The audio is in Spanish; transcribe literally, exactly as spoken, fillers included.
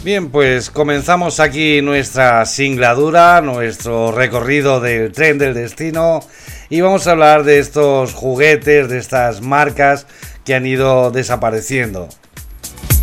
Bien, pues comenzamos aquí nuestra singladura, nuestro recorrido del tren del destino y vamos a hablar de estos juguetes, de estas marcas que han ido desapareciendo.